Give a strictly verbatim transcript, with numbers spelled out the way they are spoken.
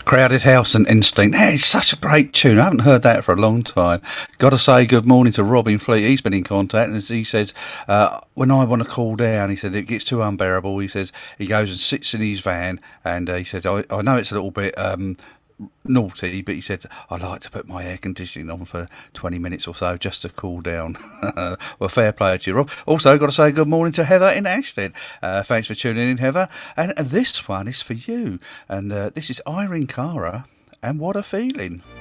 Crowded House and Instinct. Hey, it's such a great tune. I haven't heard that for a long time. Got to say good morning to Robin Fleet. He's been in contact, and he says, uh, when I want to cool down, he said, it gets too unbearable. He says, he goes and sits in his van, and uh, he says, I, I know it's a little bit um, naughty, but he said, I like to put my air conditioning on for twenty minutes or so just to cool down. Well, fair play to you, Rob. Also, got to say good morning to Heather in Ashton. Uh, thanks for tuning in, Heather. And, and this one is for you. And uh, this is Irene Cara, and What a Feeling.